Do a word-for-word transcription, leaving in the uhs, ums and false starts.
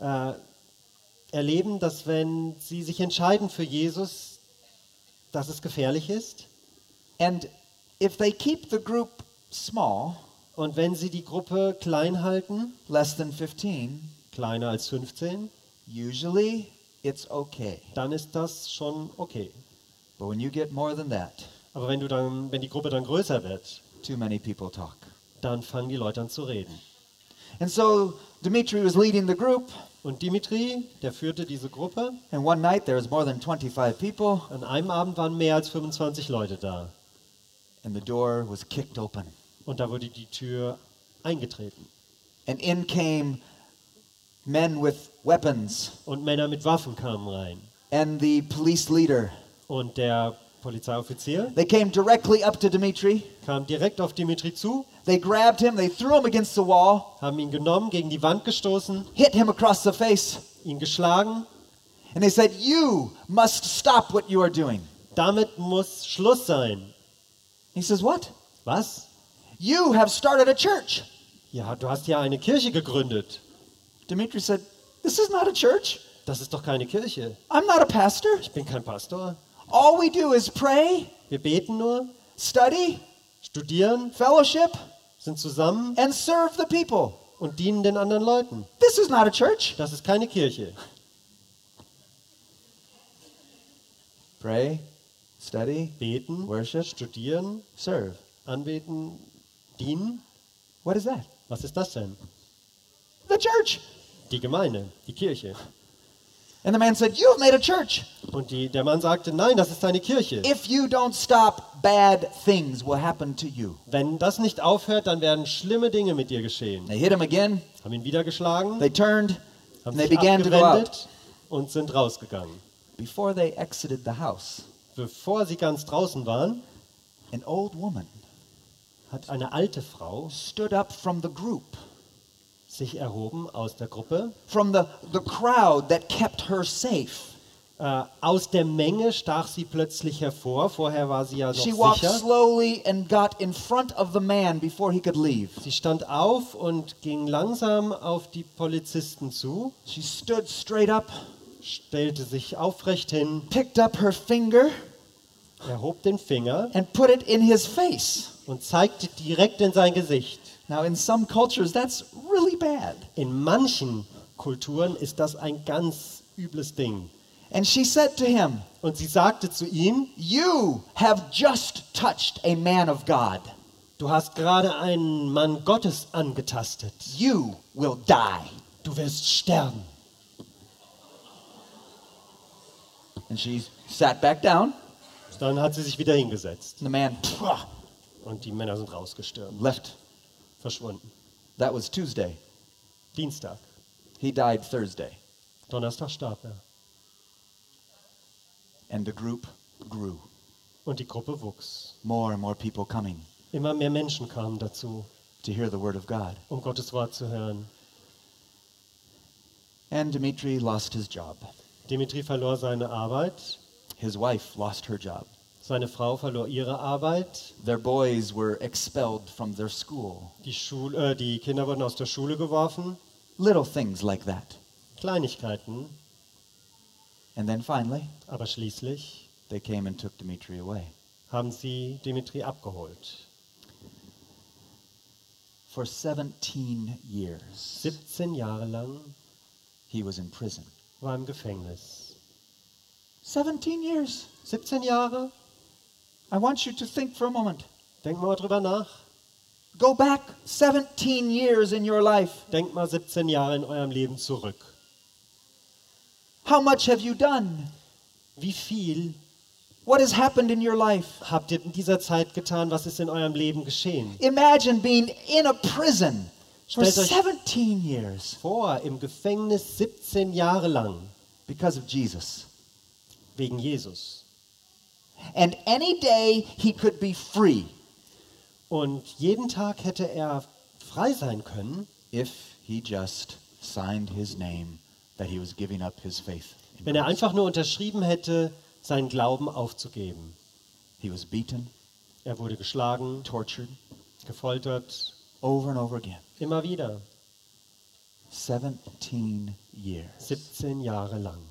äh, erleben, dass wenn sie sich entscheiden für Jesus, dass es gefährlich ist. And if they keep the group small, Und wenn sie die Gruppe klein halten, less than fifteen, kleiner als fünfzehn, usually it's okay. dann ist das schon okay. But when you get more than that, Aber wenn, du dann, wenn die Gruppe dann größer wird, too many people talk. dann fangen die Leute an zu reden. And so Dimitri was leading the group, Und Dimitri, der führte diese Gruppe. and one night there was more than twenty-five people, An einem Abend waren mehr als fünfundzwanzig Leute da. and the door was kicked open. Und da wurde die Tür eingetreten. And in came men with weapons, Und Männer mit Waffen kamen rein. and the police leader. Und der Polizeioffizier They came directly up to Dimitri. kam direkt auf Dimitri zu, They grabbed him, they threw him against the wall, haben ihn genommen, gegen die Wand gestoßen, hit him across the face, ihn geschlagen. and they said, "You must stop what you are doing." Damit muss Schluss sein. He says, "What? Was? You have started a church." Ja, du hast ja eine Kirche gegründet. Dimitri said, "This is not a church. Das ist doch keine Kirche. I'm not a pastor. Ich bin kein Pastor. All we do is pray, Wir beten nur, study, studieren, fellowship, sind zusammen and serve the people. und dienen den anderen Leuten. This is not a church." Das ist keine Kirche. Pray, study, Beten, worship, studieren, serve. anbeten, dienen. What is that? Was ist das denn? The church. Die Gemeinde, die Kirche. And the man said, "You've made a church. Und die, der Mann sagte, nein, das ist eine Kirche. If you don't stop, bad things will happen to you." Wenn das nicht aufhört, dann werden schlimme Dinge mit dir geschehen. They hit him again. Haben ihn wieder geschlagen, They turned haben and they sich began to go out. abgewendet und sind rausgegangen. Before they exited the house, Bevor sie ganz draußen waren, an old woman hat eine alte Frau stood up from the group, sich erhoben aus der Gruppe. from the, the crowd that kept her safe. Äh, aus der Menge stach sie plötzlich hervor. Vorher war sie ja noch She walked sicher. slowly and got in front of the man before he could leave. Sie stand auf und ging langsam auf die Polizisten zu, She stood straight up, stellte sich aufrecht hin, picked up her finger, erhob den Finger and put it in his face. und zeigte direkt in sein Gesicht. Now, in some cultures, that's really bad. In manchen Kulturen ist das ein ganz übles Ding. And she said to him, Und sie sagte zu ihm, "You have just touched a man of God. du hast gerade einen Mann Gottes angetastet. You will die." Du wirst sterben. And she sat back down. Dann hat sie sich wieder hingesetzt. The man Und die Männer sind rausgestürmt, left. verschwunden. That was Tuesday. Dienstag, He died Thursday. Donnerstag starb er. And the group grew. Und die Gruppe wuchs. More and more people coming Immer mehr Menschen kamen dazu, to hear the word of God. um Gottes Wort zu hören. And Dimitri lost his job. Dimitri verlor seine Arbeit, His wife lost her job. seine Frau verlor ihre Arbeit, Their boys were expelled from their school. die, Schul äh, die Kinder wurden aus der Schule geworfen. Little things like that. Kleinigkeiten, And then finally, aber schließlich they came and took Dimitri away. haben sie Dimitri abgeholt. For seventeen years, siebzehn Jahre lang he was in prison. war er im Gefängnis. seventeen years. siebzehn Jahre? I want you to think for a moment. Denkt mal drüber nach. Go back seventeen years in your life. Denkt mal siebzehn Jahre in eurem Leben zurück. How much have you done? Wie viel What has happened in your life? habt ihr in dieser Zeit getan? Was ist in eurem Leben geschehen? Imagine being in a prison for Stellt euch seventeen years vor, im Gefängnis siebzehn Jahre lang because of Jesus. wegen Jesus. And any day he could be free Und jeden Tag hätte er frei sein können, if he just signed his name that he was giving up his faith in wenn er Christ. einfach nur unterschrieben hätte, seinen Glauben aufzugeben. He was beaten, Er wurde geschlagen, tortured, gefoltert, over and over again. immer wieder. seventeen years. siebzehn Jahre lang.